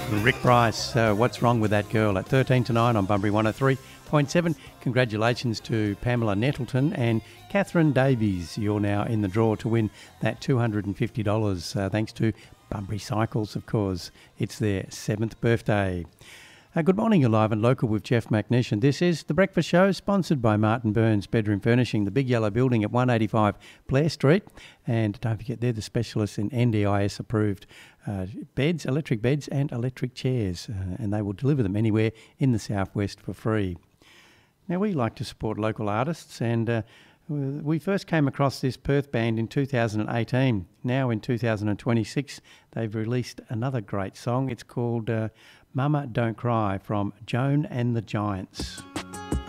Rick Price, What's Wrong With That Girl at 13 to 9 on Bunbury 103.7. Congratulations to Pamela Nettleton and Catherine Davies. You're now in the draw to win that $250 thanks to Bunbury Cycles, of course. It's their 7th birthday. Good morning, you're live and local with Jeff McNish, this is The Breakfast Show, sponsored by Martin Burns Bedroom Furnishing, the big yellow building at 185 Blair Street. And don't forget, they're the specialists in NDIS approved beds, electric beds and electric chairs, and they will deliver them anywhere in the southwest for free. Now, we like to support local artists, and we first came across this Perth band in 2018. Now in 2026, they've released another great song. It's called Mama Don't Cry from Joan and the Giants.